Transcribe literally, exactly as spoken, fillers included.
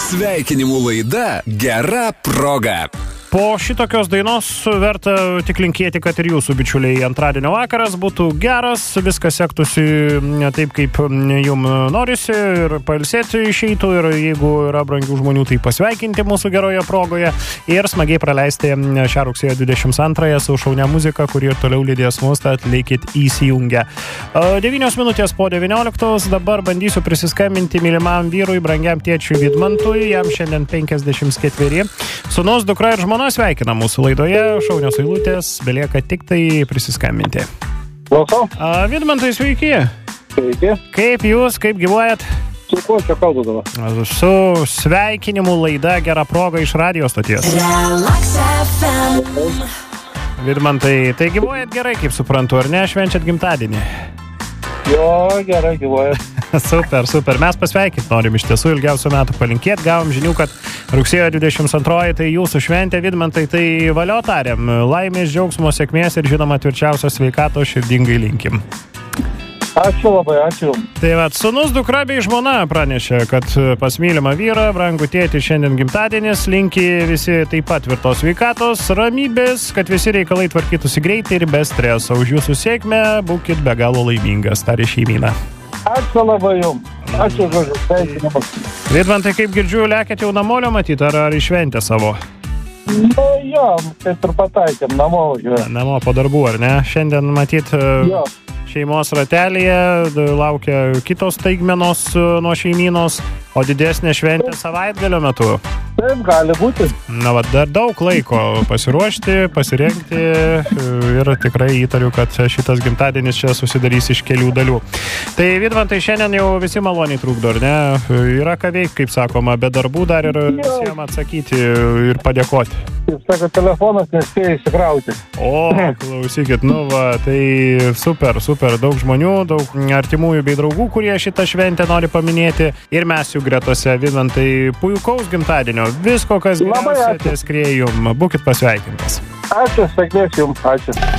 Sveikinimų laida Gera proga. Po šitokios dainos verta tik linkėti, kad ir jūsų bičiuliai antradienio vakaras būtų geras, viskas sektųsi taip, kaip jum norisi ir pailsėti išeitų ir jeigu yra brangių žmonių, tai pasveikinti mūsų geroje progoje ir smagiai praleisti šią rugsėjo dvidešimt antrąją su šaunia muzika, kuri ir toliau lydės mus, tad likit įsijungę. devynios minutės po devynioliktos, dabar bandysiu prisiskambinti mylimam vyrui, brangiam tėčiui Vidmantui, jam šiandien penkiasdešimt ketveri. Sūnus, dukra ir žmona sveikina mūsų laidoje, šaunios eilutės, belieka tik tai prisiskambinti. Klausau. A, Vidmantai, sveiki. Sveiki. Kaip jūs, kaip gyvuojat? Su kuo čia kalbu dabar? Su sveikinimų laida Gera proga iš radijo stoties. Vidmantai, tai gyvuojat gerai, kaip suprantu, ar ne? Švenčiat gimtadienį? Jo, gerai gyvuojat. Super, super. Mes pasveikinti norim iš tiesų ilgiausių metų palinkėti. Gavom žinių, kad rugsėjo dvidešimt antroji tai jūsų šventė, Vidmantai, tai valio tariam. Laimės, džiaugsmo, sėkmės ir žinoma tvirčiausios sveikatos širdingai linkim. Ačiū labai, ačiū. Tai vat, sūnus, dukra bei žmona pranešė, kad pas mylimą vyrą, brangų tėtį, šiandien gimtadienis, linki visi taip pat tvirtos sveikatos, ramybės, kad visi reikalai tvarkytųsi greitai ir be streso. Už jūsų sėkmę būkit be galo laimingas, tarė šeimyna. Ačiū labai jums. Ačiū žodžiu, sveikinimus. Vidmantai, kaip girdžiu, lekėt jau namolio matyti, ar, ar išventę savo? Nu jo, kaip ir pataikėm, namo važiuoju. Namo po darbų, ar ne? Šiandien matyt Jo. šeimos ratelėje, laukia kitos staigmenos nuo šeimynos, o didesnė šventė savaitgalio metu. Taip, gali būti. Na, va, dar daug laiko pasiruošti, pasirengti ir tikrai įtariu, kad šitas gimtadienis čia susidarys iš kelių dalių. Tai Vidmantai, šiandien jau visi maloniai trukdo, ar ne? Yra ką veikti, kaip sakoma, be darbų dar ir visiems atsakyti ir padėkoti. Kaip sako, telefonas nespėja įsikrauti. O, klausykit, nu va, tai super, super, daug žmonių, daug artimųjų bei draugų, kurie šitą šventę nori paminėti ir mes jų gretose. Vidmantai, puikaus gimtadienio. Visko, kas geriausia, ties skriejum. Būkit pasveikintas. Ačiū, sėkmės jums, ačiū.